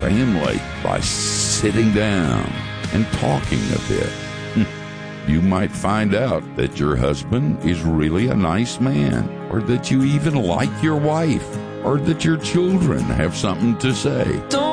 family by sitting down and talking a bit. You might find out that your husband is really a nice man, or that you even like your wife, or that your children have something to say.